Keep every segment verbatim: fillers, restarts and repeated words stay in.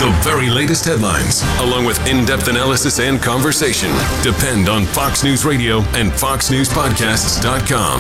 The very latest headlines, along with in-depth analysis and conversation, depend on Fox News Radio and fox news podcasts dot com.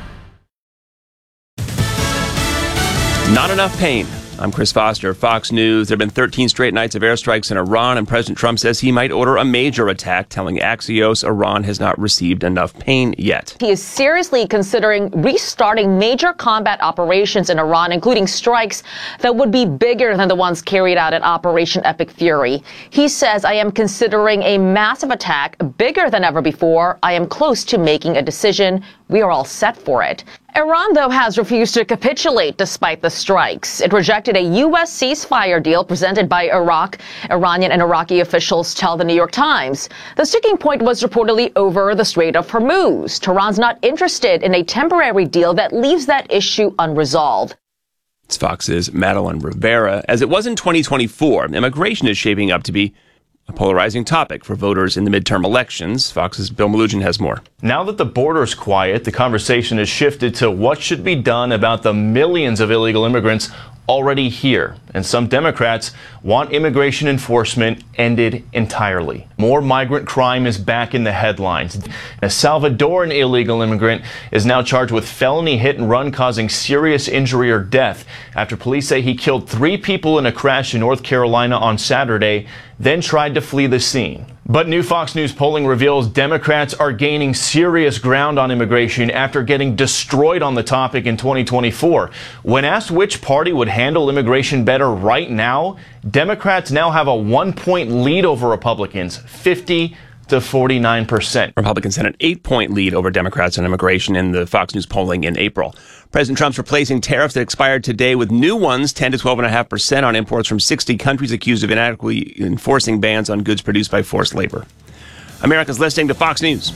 Not enough pain. I'm Chris Foster, Fox News. There have been thirteen straight nights of airstrikes in Iran, and President Trump says he might order a major attack, telling Axios Iran has not received enough pain yet. He is seriously considering restarting major combat operations in Iran, including strikes that would be bigger than the ones carried out in Operation Epic Fury. He says, I am considering a massive attack bigger than ever before. I am close to making a decision. We are all set for it. Iran, though, has refused to capitulate despite the strikes. It rejected a U S ceasefire deal presented by Iraq. Iranian and Iraqi officials tell the New York Times. The sticking point was reportedly over the Strait of Hormuz. Tehran's not interested in a temporary deal that leaves that issue unresolved. It's Fox's Madeline Rivera. As it was in twenty twenty-four, immigration is shaping up to be a polarizing topic for voters in the midterm elections. Fox's Bill Malugin has more. Now that the border's quiet, the conversation has shifted to what should be done about the millions of illegal immigrants already here. And some Democrats want immigration enforcement ended entirely. More migrant crime is back in the headlines. A Salvadoran illegal immigrant is now charged with felony hit and run causing serious injury or death after police say he killed three people in a crash in North Carolina on Saturday, then tried to flee the scene. But new Fox News polling reveals Democrats are gaining serious ground on immigration after getting destroyed on the topic in twenty twenty-four. When asked which party would handle immigration better right now, Democrats now have a one-point lead over Republicans, fifty to forty-nine percent. Republicans had an eight-point lead over Democrats on immigration in the Fox News polling in April. President Trump's replacing tariffs that expired today with new ones, ten to twelve point five percent on imports from sixty countries accused of inadequately enforcing bans on goods produced by forced labor. America's listening to Fox News.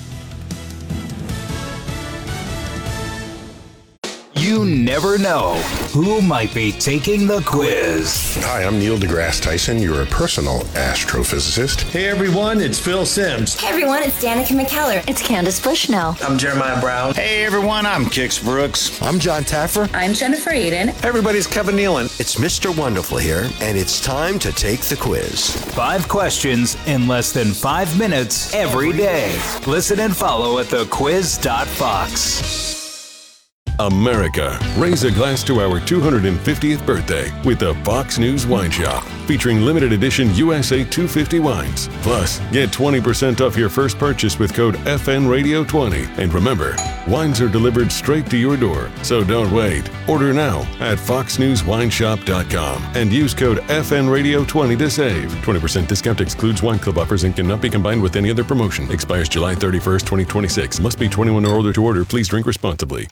You never know who might be taking the quiz. Hi, I'm Neil deGrasse Tyson, your personal astrophysicist. Hey everyone, it's Phil Simms. Hey everyone, it's Danica McKellar. It's Candace Bushnell. I'm Jeremiah Brown. Hey everyone, I'm Kix Brooks. I'm John Taffer. I'm Jennifer Aiden. Hey everybody's Kevin Nealon. It's Mister Wonderful here, and it's time to take the quiz. Five questions in less than five minutes every day. Listen and follow at the quiz dot fox. America, raise a glass to our two hundred fiftieth birthday with the Fox News Wine Shop, featuring limited edition U S A two fifty wines. Plus, get twenty percent off your first purchase with code F N Radio twenty. And remember, wines are delivered straight to your door, so don't wait. Order now at fox news wine shop dot com and use code F N Radio twenty to save. twenty percent discount excludes wine club offers and cannot be combined with any other promotion. Expires July thirty-first, twenty twenty-six. Must be twenty-one or older to order. Please drink responsibly.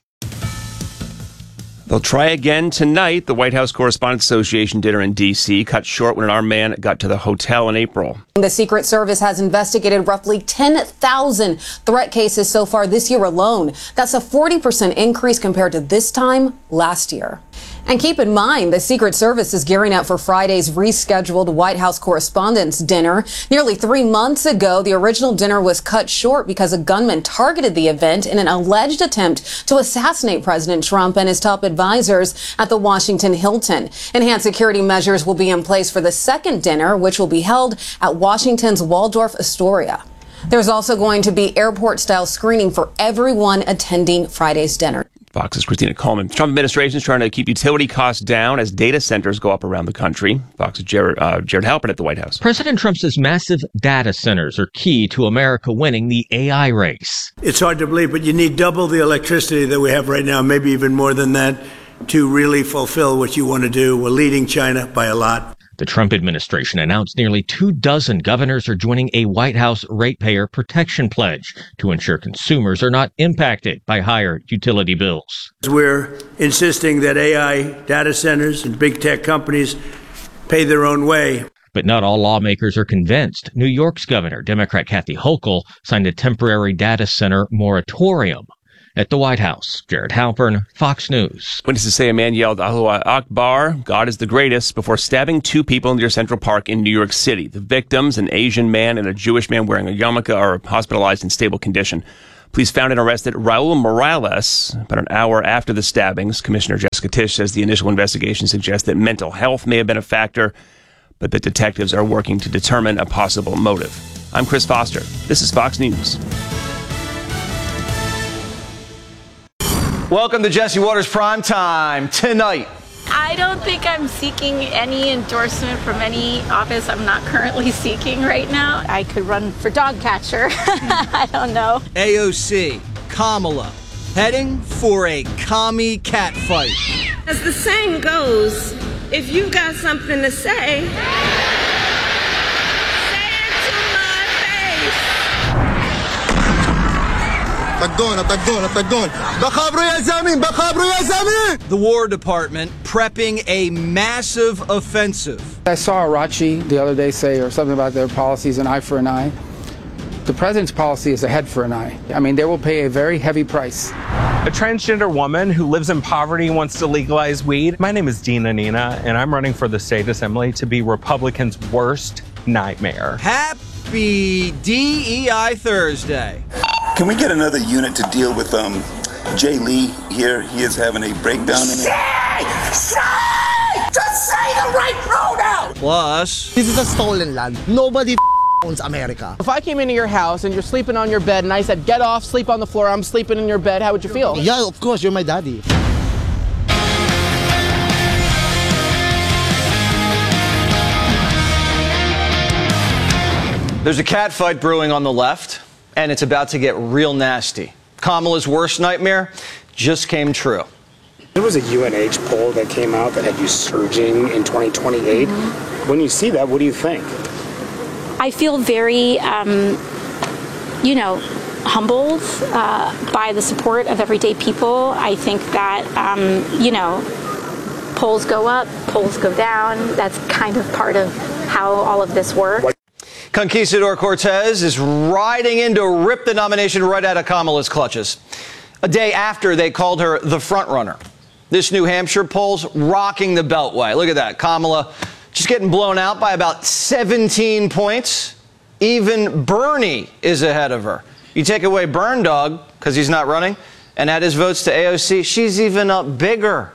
They'll try again tonight. The White House Correspondents Association dinner in D C cut short when an armed man got to the hotel in April. The Secret Service has investigated roughly ten thousand threat cases so far this year alone. That's a forty percent increase compared to this time last year. And keep in mind, the Secret Service is gearing up for Friday's rescheduled White House Correspondents' Dinner. Nearly three months ago, the original dinner was cut short because a gunman targeted the event in an alleged attempt to assassinate President Trump and his top advisors at the Washington Hilton. Enhanced security measures will be in place for the second dinner, which will be held at Washington's Waldorf Astoria. There's also going to be airport-style screening for everyone attending Friday's dinner. Fox's Christina Coleman. The Trump administration is trying to keep utility costs down as data centers go up around the country. Fox's Jared, uh, Jared Halpern at the White House. President Trump says massive data centers are key to America winning the A I race. It's hard to believe, but you need double the electricity that we have right now, maybe even more than that, to really fulfill what you want to do. We're leading China by a lot. The Trump administration announced nearly two dozen governors are joining a White House ratepayer protection pledge to ensure consumers are not impacted by higher utility bills. We're insisting that A I data centers and big tech companies pay their own way. But not all lawmakers are convinced. New York's governor, Democrat Kathy Hochul, signed a temporary data center moratorium. At the White House, Jared Halpern, Fox News. Witnesses say a man yelled, Allahu Akbar, God is the greatest, before stabbing two people near Central Park in New York City. The victims, an Asian man and a Jewish man wearing a yarmulke, are hospitalized in stable condition. Police found and arrested Raul Morales about an hour after the stabbings. Commissioner Jessica Tisch says the initial investigation suggests that mental health may have been a factor. but that detectives are working to determine a possible motive. I'm Chris Foster. This is Fox News. Welcome to Jesse Waters Primetime. Tonight, I don't think I'm seeking any endorsement from any office I'm not currently seeking right now. I could run for dog catcher. I don't know. A O C, Kamala, heading for a commie cat fight. As the saying goes, if you got something to say, say it to my face. Tagon, tagon, tagon. Bakabro ya zamin, bakabro ya zamin. The War Department prepping a massive offensive. I saw Arachi the other day say or something about their policies, an eye for an eye. The president's policy is a head for an eye. I mean, they will pay a very heavy price. A transgender woman who lives in poverty wants to legalize weed. My name is Dina Nina, and I'm running for the state assembly to be Republicans' worst nightmare. Happy D E I Thursday. Can we get another unit to deal with um, Jay Lee here? He is having a breakdown in it. Say! Say! Just say the right pronoun! Plus, this is a stolen land. Nobody owns America. If I came into your house and you're sleeping on your bed and I said, get off, sleep on the floor, I'm sleeping in your bed, how would you feel? Yeah, of course, you're my daddy. there's a cat fight brewing on the left, and it's about to get real nasty. Kamala's worst nightmare just came true. There was a U N H poll that came out that had you surging in twenty twenty-eight. Mm-hmm. When you see that, what do you think? I feel very, um, you know, humbled uh, by the support of everyday people. I think that, um, you know, polls go up, polls go down. That's kind of part of how all of this works. Conquistador Cortez is riding in to rip the nomination right out of Kamala's clutches. A day after they called her the frontrunner. This New Hampshire poll's rocking the Beltway. Look at that. Kamala just getting blown out by about seventeen points. Even Bernie is ahead of her. You take away Burn Dog, because he's not running, and add his votes to A O C, she's even up bigger.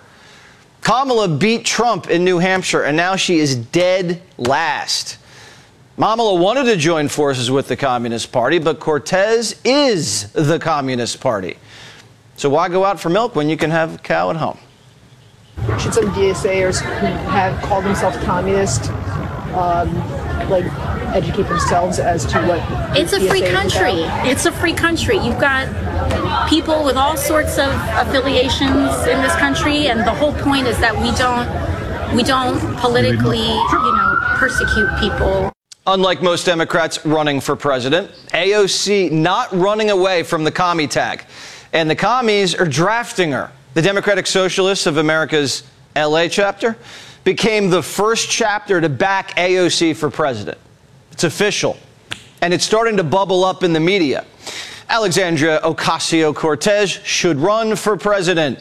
Kamala beat Trump in New Hampshire, and now she is dead last. Kamala wanted to join forces with the Communist Party, but Cortez is the Communist Party. So why go out for milk when you can have a cow at home? Should some D S Aers who have called themselves communist, um, like, educate themselves as to what it's a free country. It's a free country. You've got people with all sorts of affiliations in this country, and the whole point is that we don't, we don't politically, you know, persecute people. Unlike most Democrats running for president, A O C not running away from the commie tag. And the commies are drafting her. The Democratic Socialists of America's L A chapter became the first chapter to back A O C for president. It's official. And it's starting to bubble up in the media. Alexandria Ocasio-Cortez should run for president.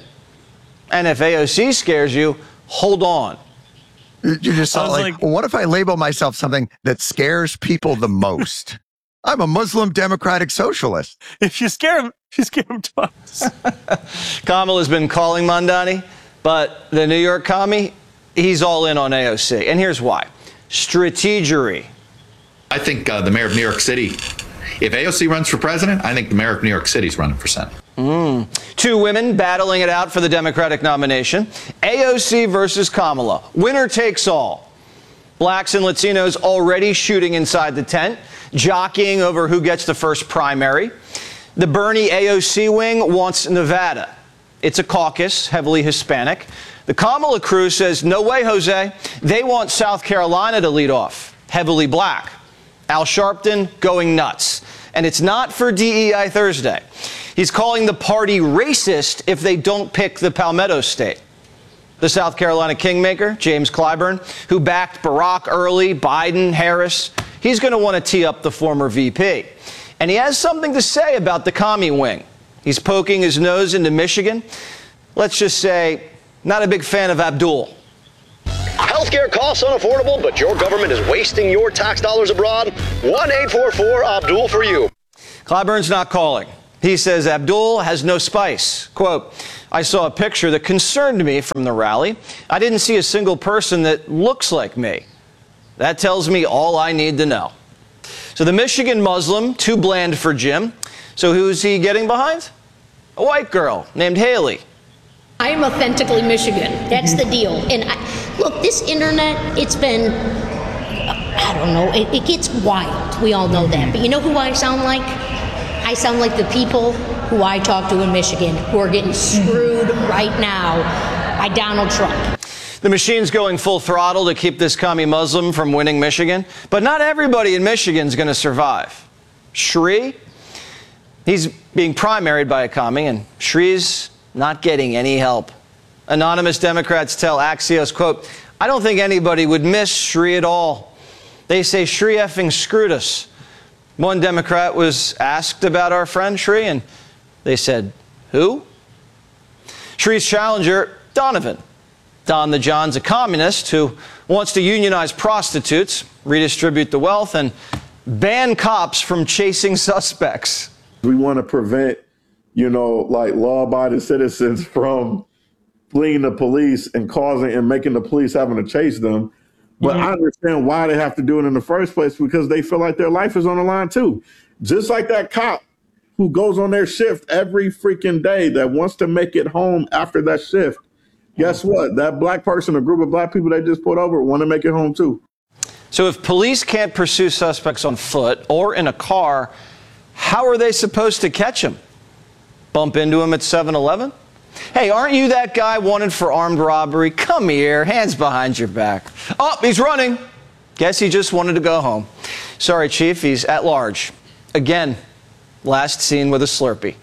And if A O C scares you, hold on. You just thought, like, like, well, what if I label myself something that scares people the most? I'm a Muslim Democratic Socialist. If you scare him, you scare him twice. Kamala's been calling Mondani, but the New York commie, he's all in on A O C. And here's why. Strategery. I think uh, the mayor of New York City, if A O C runs for president, I think the mayor of New York City is running for senate. Mm. Two women battling it out for the Democratic nomination. A O C versus Kamala. Winner takes all. Blacks and Latinos already shooting inside the tent, jockeying over who gets the first primary. The Bernie A O C wing wants Nevada. It's a caucus, heavily Hispanic. The Kamala crew says, no way, Jose. They want South Carolina to lead off, heavily black. Al Sharpton going nuts. And it's not for D E I Thursday. He's calling the party racist if they don't pick the Palmetto State. The South Carolina kingmaker, James Clyburn, who backed Barack early, Biden, Harris, he's going to want to tee up the former V P. And he has something to say about the commie wing. He's poking his nose into Michigan. Let's just say, not a big fan of Abdul. Healthcare costs unaffordable, but your government is wasting your tax dollars abroad? one eight four four Abdul for you. Clyburn's not calling. He says Abdul has no spice. Quote, I saw a picture that concerned me from the rally. I didn't see a single person that looks like me. That tells me all I need to know. So the Michigan Muslim, too bland for Jim. So who's he getting behind? A white girl named Haley. I am authentically Michigan. That's the deal. And I, look, this internet, it's been, I don't know, it, it gets wild. We all know that. But you know who I sound like? I sound like the people who I talk to in Michigan who are getting screwed right now by Donald Trump. The machine's going full throttle to keep this commie Muslim from winning Michigan. But not everybody in Michigan's going to survive. Shree, he's being primaried by a commie, and Shree's not getting any help. Anonymous Democrats tell Axios, quote, I don't think anybody would miss Shree at all. They say Shree effing screwed us. One Democrat was asked about our friend Shree, and they said, who? Shree's challenger, Donovan. Don the John's a communist who wants to unionize prostitutes, redistribute the wealth, and ban cops from chasing suspects. We want to prevent, you know, like law-abiding citizens from fleeing the police and causing and making the police having to chase them. But mm-hmm. I understand why they have to do it in the first place, because they feel like their life is on the line too. Just like that cop who goes on their shift every freaking day that wants to make it home after that shift. Guess what? That black person, a group of black people they just put over, want to make it home too. So if police can't pursue suspects on foot or in a car, how are they supposed to catch them? Bump into him at seven eleven? Hey, aren't you that guy wanted for armed robbery? Come here, hands behind your back. Oh, he's running. Guess he just wanted to go home. Sorry, Chief, he's at large. Again, last seen with a Slurpee.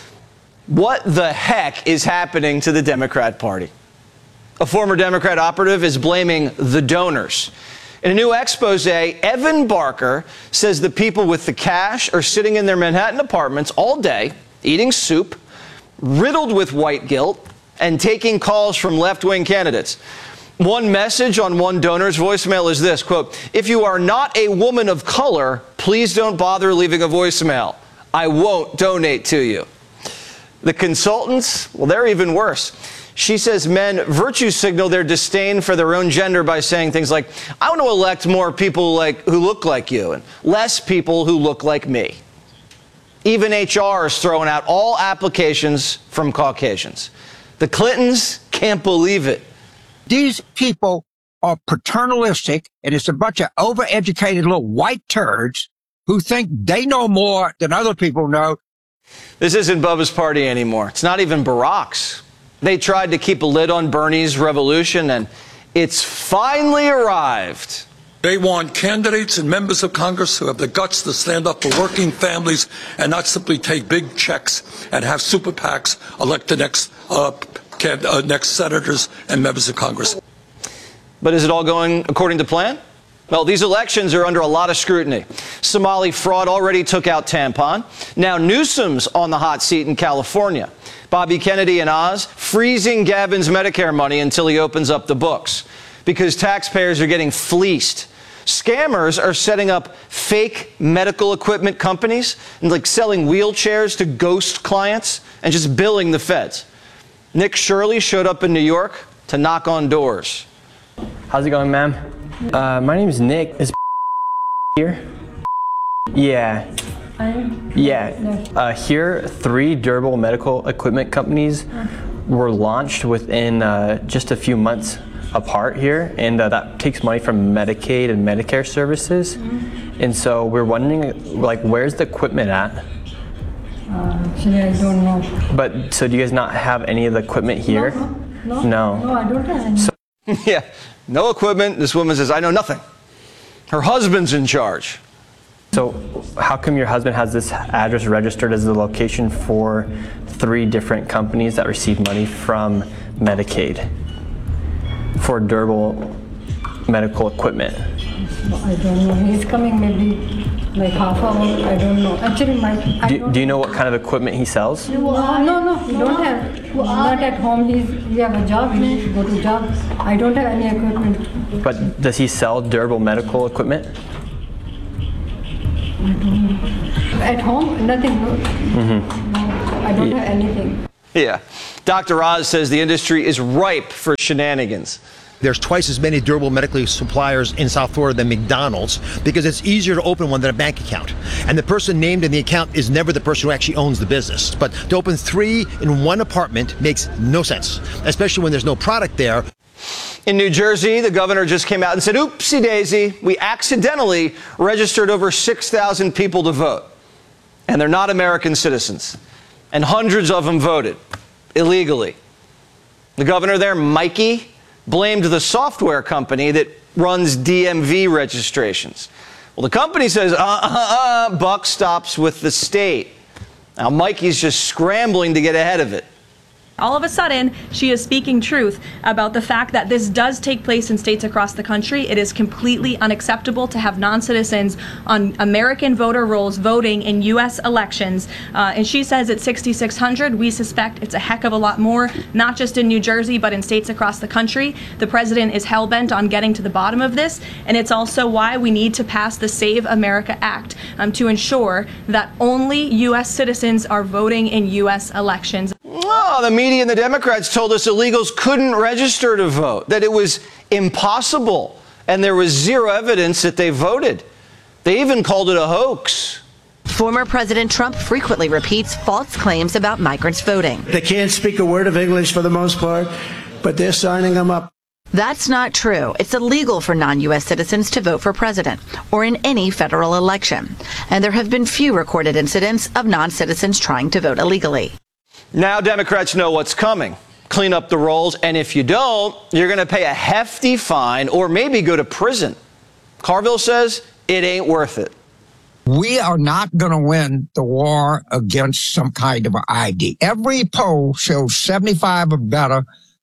What the heck is happening to the Democrat Party? A former Democrat operative is blaming the donors. In a new expose, Evan Barker says the people with the cash are sitting in their Manhattan apartments all day, eating soup, riddled with white guilt, and taking calls from left-wing candidates. One message on one donor's voicemail is this, quote, if you are not a woman of color, please don't bother leaving a voicemail. I won't donate to you. The consultants, well, they're even worse. She says men virtue signal their disdain for their own gender by saying things like, I want to elect more people like who look like you and less people who look like me. Even H R is throwing out all applications from Caucasians. The Clintons can't believe it. These people are paternalistic, and it's a bunch of overeducated little white turds who think they know more than other people know. This isn't Bubba's party anymore. It's not even Barack's. They tried to keep a lid on Bernie's revolution, and it's finally arrived. They want candidates and members of Congress who have the guts to stand up for working families and not simply take big checks and have super PACs elect the next, uh, can, uh, next senators and members of Congress. But is it all going according to plan? Well, these elections are under a lot of scrutiny. Somali fraud already took out Tampon. Now Newsom's on the hot seat in California. Bobby Kennedy and Oz freezing Gavin's Medicare money until he opens up the books because taxpayers are getting fleeced. Scammers are setting up fake medical equipment companies and like selling wheelchairs to ghost clients and just billing the feds. Nick Shirley showed up in New York to knock on doors. How's it going, ma'am? Uh, my name is Nick. Is here? Yeah. Yeah. Uh, here, three durable medical equipment companies were launched within uh, just a few months apart here, and uh, that takes money from Medicaid and Medicare services. Mm-hmm. And so we're wondering, like, where's the equipment at? Uh, actually, I don't know. But so do you guys not have any of the equipment here? No, no, no, no, I don't have any. So yeah, no equipment. This woman says, I know nothing. Her husband's in charge. So how come your husband has this address registered as the location for three different companies that receive money from Medicaid for durable medical equipment? I don't know. He's coming maybe like half hour. I don't know. Actually, my. I Do, don't do you know what kind of equipment he sells? No, no, no. He don't have. Not at home. He's. He have a job. He needs to go to job. I don't have any equipment. But does he sell durable medical equipment? I don't know. At home, nothing. No. Mm-hmm. No, I don't yeah. have anything. Yeah. Doctor Oz says the industry is ripe for shenanigans. There's twice as many durable medical suppliers in South Florida than McDonald's because it's easier to open one than a bank account. And the person named in the account is never the person who actually owns the business. But to open three in one apartment makes no sense, especially when there's no product there. In New Jersey, the governor just came out and said, oopsie daisy, we accidentally registered over six thousand people to vote. And they're not American citizens. And hundreds of them voted illegally. The governor there, Mikey, blamed the software company that runs D M V registrations. Well, the company says, uh, uh, uh, buck stops with the state. Now, Mikey's just scrambling to get ahead of it. All of a sudden, she is speaking truth about the fact that this does take place in states across the country. It is completely unacceptable to have non-citizens on American voter rolls voting in U S elections. Uh, and she says it's sixty-six hundred. We suspect it's a heck of a lot more, not just in New Jersey, but in states across the country. The president is hell-bent on getting to the bottom of this. And it's also why we need to pass the Save America Act um, to ensure that only U S citizens are voting in U S elections. Oh, the media and the Democrats told us illegals couldn't register to vote, that it was impossible, and there was zero evidence that they voted. They even called it a hoax. Former President Trump frequently repeats false claims about migrants voting. They can't speak a word of English for the most part, but they're signing them up. That's not true. It's illegal for non-U S citizens to vote for president or in any federal election. And there have been few recorded incidents of non-citizens trying to vote illegally. Now Democrats know what's coming. Clean up the rolls, and if you don't, you're going to pay a hefty fine or maybe go to prison. Carville says it ain't worth it. We are not going to win the war against some kind of an I D. Every poll shows seventy-five or better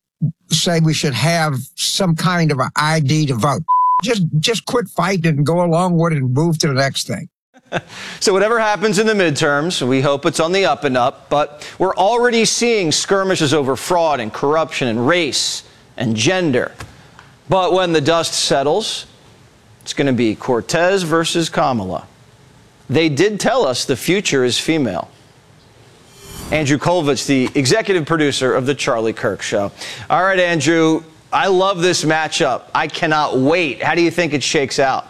say we should have some kind of an I D to vote. Just, just quit fighting and go along with it and move to the next thing. So whatever happens in the midterms, we hope it's on the up and up, but we're already seeing skirmishes over fraud and corruption and race and gender. But when the dust settles, it's going to be Cortez versus Kamala. They did tell us the future is female. Andrew Kolvich, the executive producer of The Charlie Kirk Show. All right, Andrew, I love this matchup. I cannot wait. How do you think it shakes out?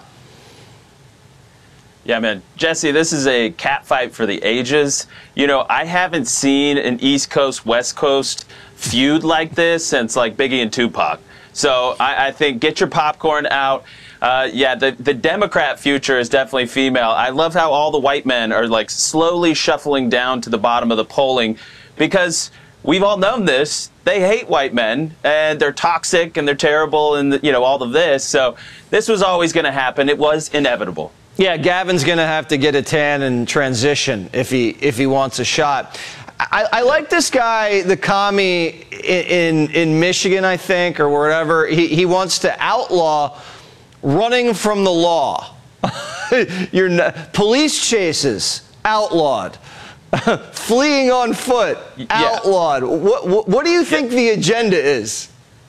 Yeah, man. Jesse, this is a cat fight for the ages. You know, I haven't seen an East Coast, West Coast feud like this since, like, Biggie and Tupac. So I, I think get your popcorn out. Uh, yeah, the, the Democrat future is definitely female. I love how all the white men are, like, slowly shuffling down to the bottom of the polling because we've all known this. They hate white men, and they're toxic, and they're terrible, and, you know, all of this. So this was always going to happen. It was inevitable. Yeah, Gavin's going to have to get a tan and transition if he if he wants a shot. I, I like this guy, the commie in, in in Michigan, I think, or wherever. He he wants to outlaw running from the law. You're not, police chases outlawed. Fleeing on foot outlawed. Yeah. What, what what do you think the agenda is?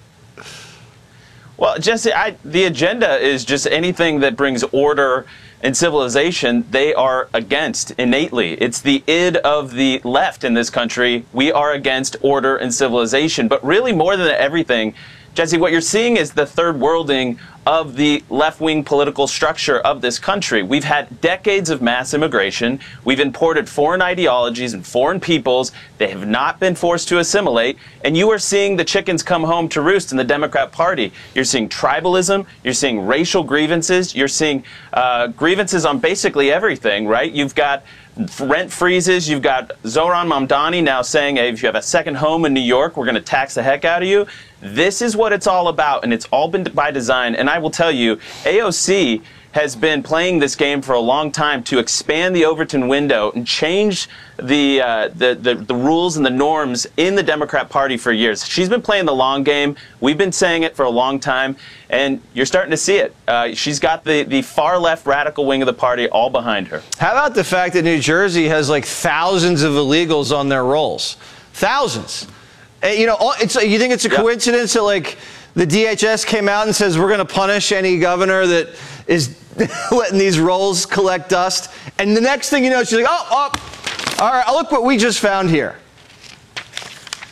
Well, Jesse, I, the agenda is just anything that brings order and civilization, they are against innately. It's the id of the left in this country. We are against order and civilization. But really, more than everything, Jesse, what you're seeing is the third worlding of the left-wing political structure of this country. We've had decades of mass immigration. We've imported foreign ideologies and foreign peoples. They have not been forced to assimilate. And you are seeing the chickens come home to roost in the Democrat Party. You're seeing tribalism. You're seeing racial grievances. You're seeing uh, grievances on basically everything, right? You've got rent freezes. You've got Zohran Mamdani now saying, hey, if you have a second home in New York, we're going to tax the heck out of you. This is what it's all about, and it's all been by design. And I will tell you, A O C has been playing this game for a long time to expand the Overton window and change the, uh, the, the, the rules and the norms in the Democrat Party for years. She's been playing the long game. We've been saying it for a long time, and you're starting to see it. Uh, she's got the, the far-left radical wing of the party all behind her. How about the fact that New Jersey has like thousands of illegals on their rolls? Thousands. You know, it's, you think it's a coincidence that, like, the D H S came out and says we're going to punish any governor that is letting these rolls collect dust, and the next thing you know, she's like, oh, oh, all right, look what we just found here.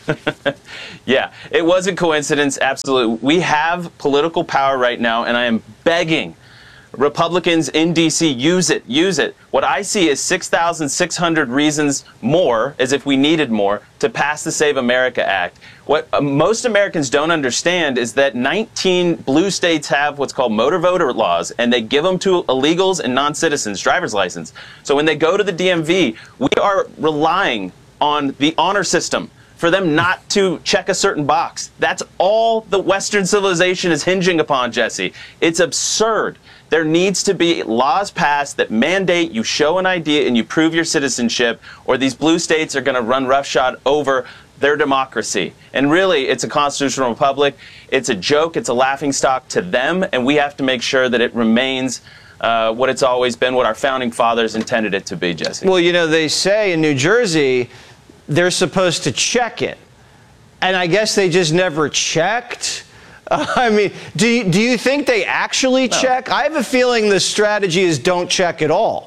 Yeah, it was a coincidence, absolutely. We have political power right now, and I am begging Republicans in D C, use it, use it. What I see is six thousand six hundred reasons more, as if we needed more, to pass the Save America Act. What uh, most Americans don't understand is that nineteen blue states have what's called motor voter laws, and they give them to illegals and non-citizens, driver's license. So when they go to the D M V, we are relying on the honor system for them not to check a certain box. That's all the Western civilization is hinging upon, Jesse. It's absurd. There needs to be laws passed that mandate you show an I D and you prove your citizenship, or these blue states are going to run roughshod over their democracy. And really, it's a constitutional republic. It's a joke. It's a laughingstock to them, and we have to make sure that it remains uh, what it's always been, what our founding fathers intended it to be, Jesse. Well, you know, they say in New Jersey they're supposed to check it, and I guess they just never checked. Uh, I mean, do you, do you think they actually No. check? I have a feeling the strategy is don't check at all.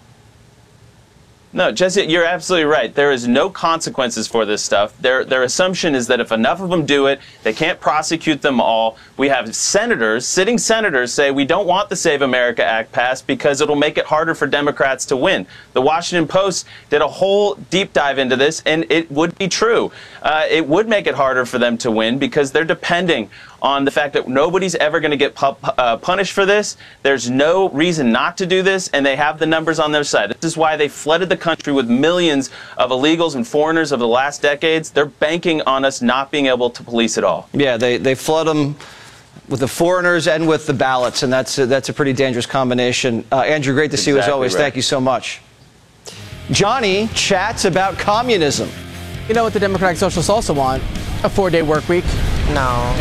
No, Jesse, you're absolutely right. There is no consequences for this stuff. Their, their assumption is that if enough of them do it, they can't prosecute them all. We have senators, sitting senators, say we don't want the Save America Act passed because it'll make it harder for Democrats to win. The Washington Post did a whole deep dive into this, and it would be true. Uh, it would make it harder for them to win because they're depending on the fact that nobody's ever going to get pu uh, punished for this. There's no reason not to do this, and they have the numbers on their side. This is why they flooded the country with millions of illegals and foreigners over the last decades. They're banking on us not being able to police it all. Yeah, they, they flood them with the foreigners and with the ballots, and that's a, that's a pretty dangerous combination. Uh, Andrew, great to see you as Exactly always. right. Thank you so much. Johnny chats about communism. You know what the Democratic Socialists also want? A four-day work week. No.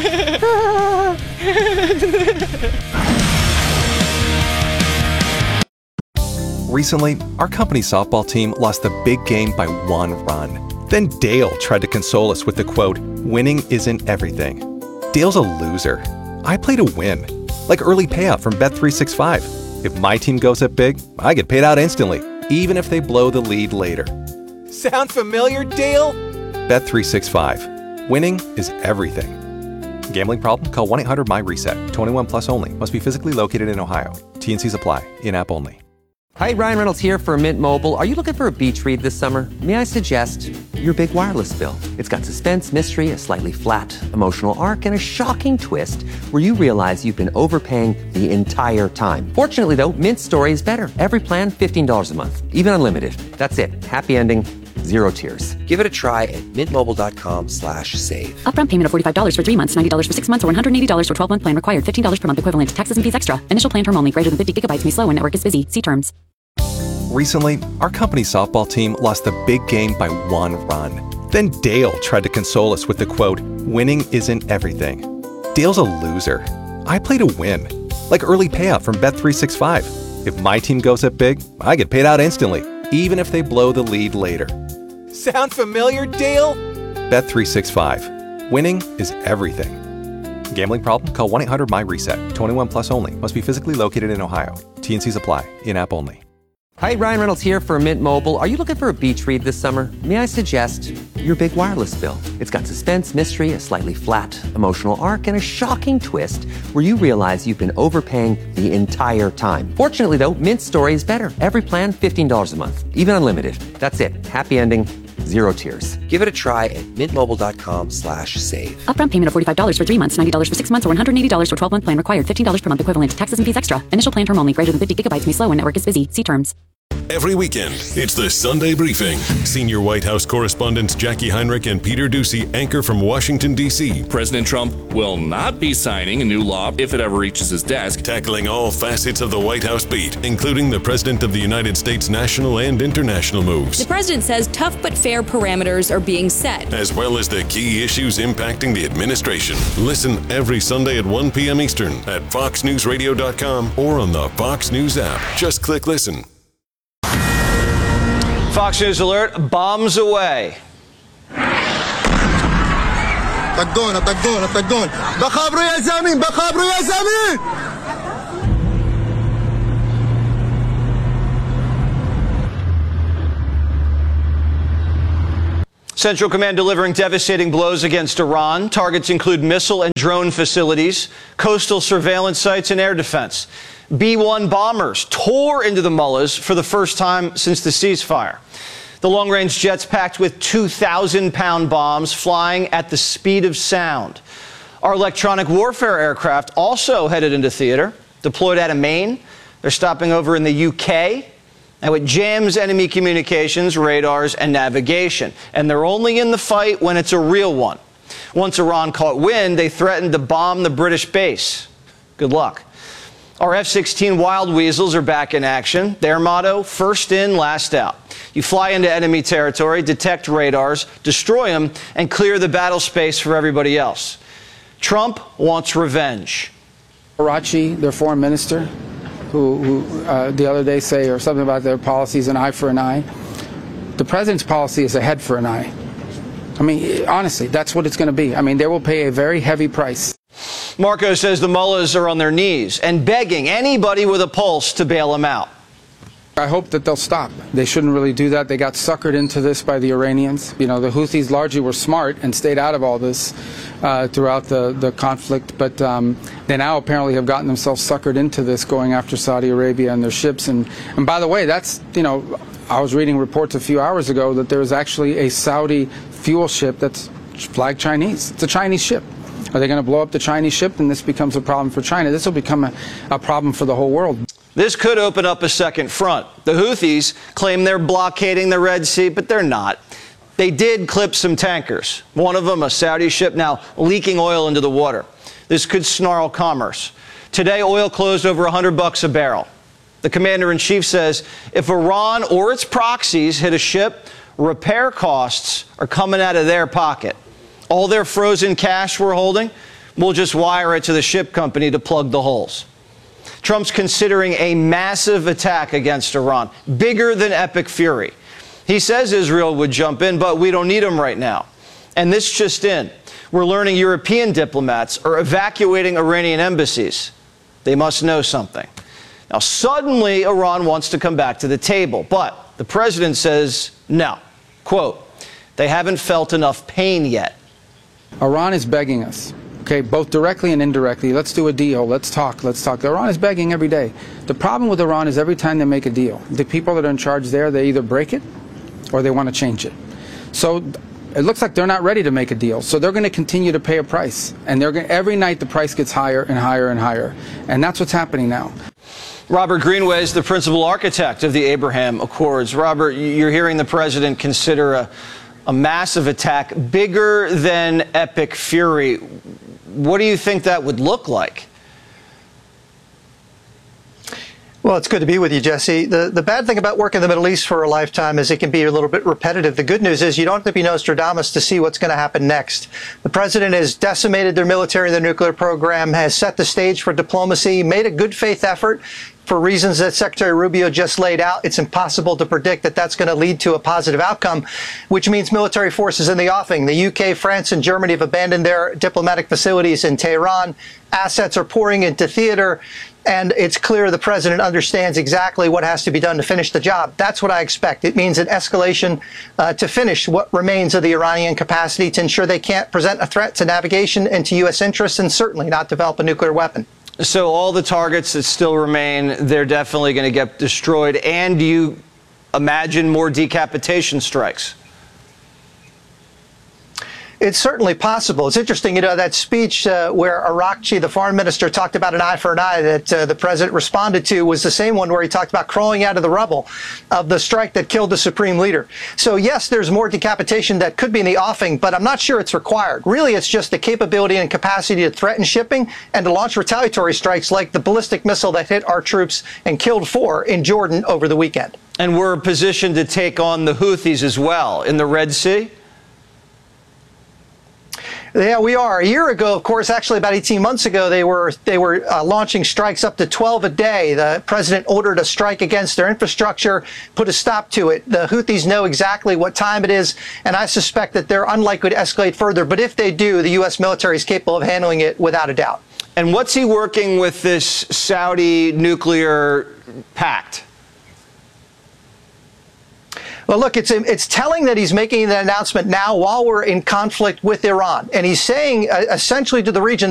Recently, our company softball team lost the big game by one run. Then Dale tried to console us with the quote, "Winning isn't everything." Dale's a loser. I play to win, like early payout from Bet three sixty-five. If my team goes up big, I get paid out instantly, even if they blow the lead later. Sound familiar, Dale? Bet three sixty-five. Winning is everything. Gambling problem? Call one eight hundred M Y reset. twenty-one plus only. Must be physically located in Ohio. T and Cs apply. In-app only. Hi, Ryan Reynolds here for Mint Mobile. Are you looking for a beach read this summer? May I suggest your big wireless bill? It's got suspense, mystery, a slightly flat, emotional arc, and a shocking twist where you realize you've been overpaying the entire time. Fortunately, though, Mint's story is better. Every plan, fifteen dollars a month. Even unlimited. That's it. Happy ending. Zero tears. Give it a try at mintmobile.com slash save. Upfront payment of forty-five dollars for three months, ninety dollars for six months, or one hundred eighty dollars for twelve-month plan required. fifteen dollars per month equivalent. Taxes and fees extra. Initial plan term only. Greater than fifty gigabytes may slow when network is busy. See terms. Recently, our company softball team lost the big game by one run. Then Dale tried to console us with the quote, "Winning isn't everything." Dale's a loser. I play to win, like early payout from Bet three sixty-five. If my team goes up big, I get paid out instantly, even if they blow the lead later. Sound familiar, Dale? Bet three sixty-five. Winning is everything. Gambling problem? Call one eight hundred M Y reset. twenty-one plus only. Must be physically located in Ohio. T and Cs apply. In-app only. Hi, Ryan Reynolds here for Mint Mobile. Are you looking for a beach read this summer? May I suggest your big wireless bill? It's got suspense, mystery, a slightly flat, emotional arc, and a shocking twist where you realize you've been overpaying the entire time. Fortunately, though, Mint's story is better. Every plan, fifteen dollars a month. Even unlimited. That's it. Happy ending. Zero tears. Give it a try at mintmobile.com slash save. Upfront payment of forty-five dollars for three months, ninety dollars for six months, or one hundred eighty dollars for twelve-month plan required. fifteen dollars per month equivalent. Taxes and fees extra. Initial plan term only. Greater than fifty gigabytes may slow when network is busy. See terms. Every weekend, it's the Sunday Briefing. Senior White House correspondents Jackie Heinrich and Peter Doocy anchor from Washington, D C President Trump will not be signing a new law if it ever reaches his desk. Tackling all facets of the White House beat, including the President of the United States national and international moves. The president says tough but fair parameters are being set, as well as the key issues impacting the administration. Listen every Sunday at one p.m. Eastern at fox news radio dot com or on the Fox News app. Just click listen. Fox News alert, bombs away. طقونا طقونا طقونا بخابروا يا زمين بخابروا يا زمين. Central Command delivering devastating blows against Iran. Targets include missile and drone facilities, coastal surveillance sites, and air defense. B one bombers tore into the mullahs for the first time since the ceasefire. The long-range jets packed with two thousand pound bombs flying at the speed of sound. Our electronic warfare aircraft also headed into theater, deployed out of Maine. They're stopping over in the U K. Now, it jams enemy communications, radars, and navigation. And they're only in the fight when it's a real one. Once Iran caught wind, they threatened to bomb the British base. Good luck. Our F sixteen Wild Weasels are back in action. Their motto, first in, last out. You fly into enemy territory, detect radars, destroy them, and clear the battle space for everybody else. Trump wants revenge. Arachi, their foreign minister, who, who uh, the other day say or something about their policies, an eye for an eye. The president's policy is a head for an eye. I mean, honestly, that's what it's going to be. I mean, they will pay a very heavy price. Marco says the mullahs are on their knees and begging anybody with a pulse to bail them out. I hope that they'll stop. They shouldn't really do that. They got suckered into this by the Iranians. You know, the Houthis largely were smart and stayed out of all this uh, throughout the, the conflict. But um, they now apparently have gotten themselves suckered into this, going after Saudi Arabia and their ships. And, and by the way, that's, you know, I was reading reports a few hours ago that there is actually a Saudi fuel ship that's flagged Chinese. It's a Chinese ship. Are they going to blow up the Chinese ship? And this becomes a problem for China. This will become a, a problem for the whole world. This could open up a second front. The Houthis claim they're blockading the Red Sea, but they're not. They did clip some tankers. One of them, a Saudi ship, now leaking oil into the water. This could snarl commerce. Today, oil closed over one hundred bucks a barrel. The commander-in-chief says if Iran or its proxies hit a ship, repair costs are coming out of their pocket. All their frozen cash we're holding, we'll just wire it to the ship company to plug the holes. Trump's considering a massive attack against Iran, bigger than Epic Fury. He says Israel would jump in, but we don't need them right now. And this just in. We're learning European diplomats are evacuating Iranian embassies. They must know something. Now, suddenly, Iran wants to come back to the table, but the president says no. Quote, they haven't felt enough pain yet. Iran is begging us. Okay, both directly and indirectly. Let's do a deal. Let's talk. Let's talk. Iran is begging every day. The problem with Iran is every time they make a deal, the people that are in charge there, they either break it or they want to change it. So it looks like they're not ready to make a deal. So they're going to continue to pay a price. And they're going, every night the price gets higher and higher and higher. And that's what's happening now. Robert Greenway is the principal architect of the Abraham Accords. Robert, you're hearing the president consider a, a massive attack bigger than Epic Fury. What do you think that would look like? Well, it's good to be with you, Jesse. The, the bad thing about working in the Middle East for a lifetime is it can be a little bit repetitive. The good news is you don't have to be Nostradamus to see what's going to happen next. The president has decimated their military and their nuclear program, has set the stage for diplomacy, made a good faith effort. For reasons that Secretary Rubio just laid out, it's impossible to predict that that's going to lead to a positive outcome, which means military forces in the offing. The U K, France, and Germany have abandoned their diplomatic facilities in Tehran. Assets are pouring into theater, and it's clear the president understands exactly what has to be done to finish the job. That's what I expect. It means an escalation uh, to finish what remains of the Iranian capacity to ensure they can't present a threat to navigation and to U S interests, and certainly not develop a nuclear weapon. So all the targets that still remain, they're definitely going to get destroyed. And do you imagine more decapitation strikes? It's certainly possible. It's interesting, you know, that speech uh, where Araghchi, the foreign minister, talked about an eye for an eye that uh, the president responded to was the same one where he talked about crawling out of the rubble of the strike that killed the supreme leader. So, yes, there's more decapitation that could be in the offing, but I'm not sure it's required. Really, it's just the capability and capacity to threaten shipping and to launch retaliatory strikes like the ballistic missile that hit our troops and killed four in Jordan over the weekend. And we're positioned to take on the Houthis as well in the Red Sea? Yeah, we are. A year ago, of course, actually about eighteen months ago, they were they were uh, launching strikes up to twelve a day. The president ordered a strike against their infrastructure, put a stop to it. The Houthis know exactly what time it is, and I suspect that they're unlikely to escalate further. But if they do, the U S military is capable of handling it without a doubt. And what's he working with this Saudi nuclear pact? Well, look, it's it's telling that he's making that announcement now while we're in conflict with Iran. And he's saying uh, essentially to the region,